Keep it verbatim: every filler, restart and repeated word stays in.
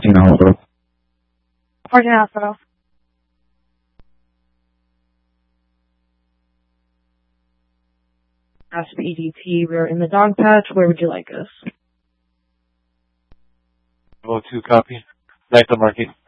Parking Hospital. Parking Hospital. Asp E D P, we're in the dog patch. Where would you like us? oh two copy. Back to market.